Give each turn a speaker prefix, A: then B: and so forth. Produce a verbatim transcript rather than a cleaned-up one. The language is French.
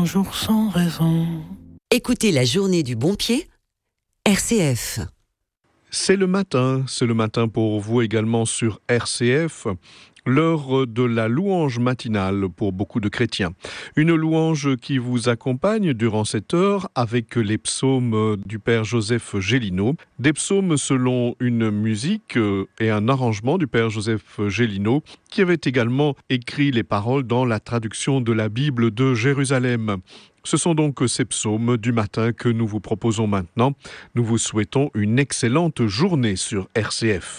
A: un jour sans raison.
B: Écoutez la journée du bon pied, R C F.
C: C'est le matin, c'est le matin pour vous également sur R C F. L'heure de la louange matinale pour beaucoup de chrétiens. Une louange qui vous accompagne durant cette heure avec les psaumes du Père Joseph Gélineau. Des psaumes selon une musique et un arrangement du Père Joseph Gélineau qui avait également écrit les paroles dans la traduction de la Bible de Jérusalem. Ce sont donc ces psaumes du matin que nous vous proposons maintenant. Nous vous souhaitons une excellente journée sur R C F.